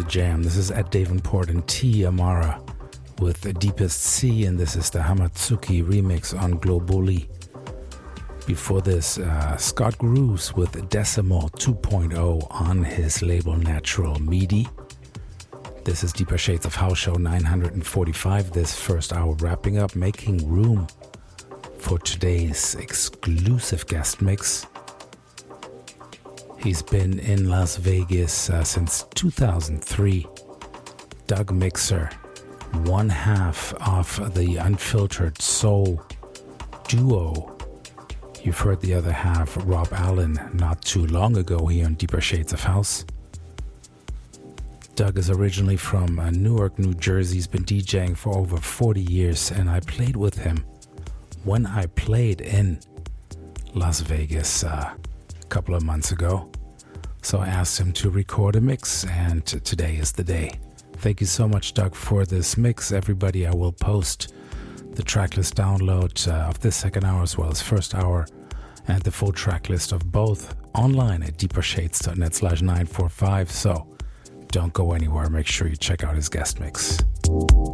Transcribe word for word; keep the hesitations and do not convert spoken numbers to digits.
Jam. This is Ed Davenport and T. Amara with the Deepest Sea, and this is the Hamatsuki remix on Globuli. Before this, uh, Scott Grooves with Decimal two point oh on his label Natural Meaty. This is Deeper Shades of House Show nine forty-five, this first hour wrapping up, making room for today's exclusive guest mix. He's been in Las Vegas uh, since two thousand three. Doug Mixer, one half of the Unfiltered Soul duo. You've heard the other half, Rob Allen, not too long ago here on Deeper Shades of House. Doug is originally from uh, Newark, New Jersey. He's been DJing for over forty years, and I played with him when I played in Las Vegas uh, a couple of months ago. So I asked him to record a mix, and t- today is the day. Thank you so much, Doug, for this mix. Everybody, I will post the tracklist download uh, of this second hour as well as first hour, and the full tracklist of both online at deepershades.net slash 945. So don't go anywhere. Make sure you check out his guest mix.